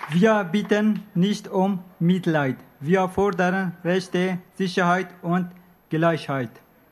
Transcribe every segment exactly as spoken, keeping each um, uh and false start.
Wir bitten nicht um Mitleid. Wir fordern Rechte, Sicherheit und Gleichheit.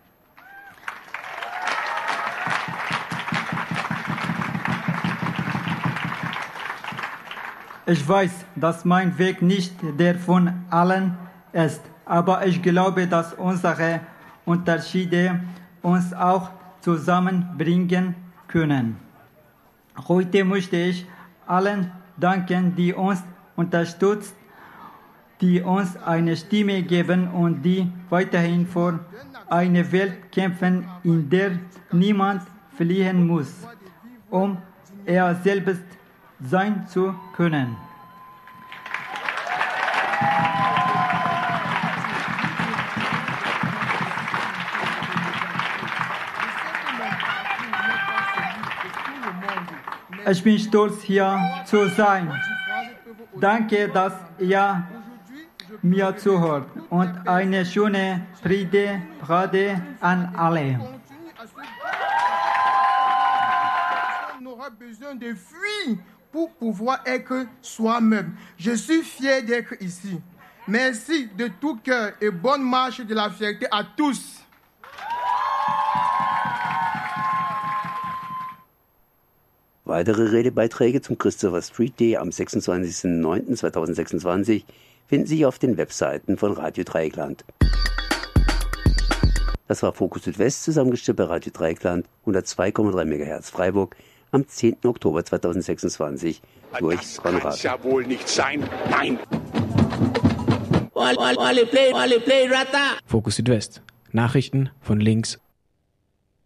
Ich weiß, dass mein Weg nicht der von allen ist, aber ich glaube, dass unsere Unterschiede uns auch zusammenbringen können. Heute möchte ich allen danken, die uns unterstützen, die uns eine Stimme geben und die weiterhin für eine Welt kämpfen, in der niemand fliehen muss, um er selbst sein zu können. Ich bin stolz, hier zu sein. Danke, dass ihr mir zuhört und eine schöne Friede, Freude an alle. On aura besoin de fuir pour pouvoir être soi-même. Je suis fier d'être ici. Merci de tout cœur et bonne marche de la fierté à tous. Weitere Redebeiträge zum Christopher Street Day am sechsundzwanzigsten neunten zweitausendsechsundzwanzig finden sich auf den Webseiten von Radio Dreieckland. Das war Fokus Südwest, zusammengestellt bei Radio Dreieckland, hundertzwei Komma drei Megahertz Freiburg, am zehnten Oktober zweitausendsechsundzwanzig durch das Konrad. Das kann ja wohl nicht sein. Nein. Fokus Südwest. Nachrichten von links